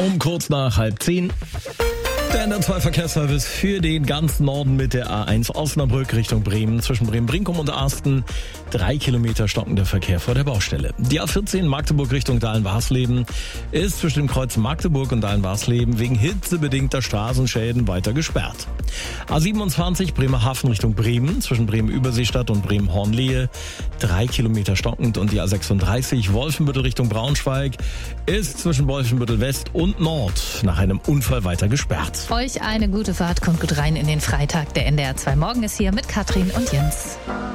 Um kurz nach 9:30. Der NDR2-Verkehrsservice für den ganzen Norden mit der A1 Osnabrück Richtung Bremen. Zwischen Bremen-Brinkum und Asten 3 Kilometer stockender Verkehr vor der Baustelle. Die A14 Magdeburg Richtung Dahlen-Warsleben ist zwischen dem Kreuz Magdeburg und Dahlen-Warsleben wegen hitzebedingter Straßenschäden weiter gesperrt. A27 Bremerhaven Richtung Bremen zwischen Bremen-Überseestadt und Bremen-Hornlehe 3 Kilometer stockend. Und die A36 Wolfenbüttel Richtung Braunschweig ist zwischen Wolfenbüttel West und Nord nach einem Unfall weiter gesperrt. Euch eine gute Fahrt, kommt gut rein in den Freitag. Der NDR 2 Morgen ist hier mit Katrin und Jens.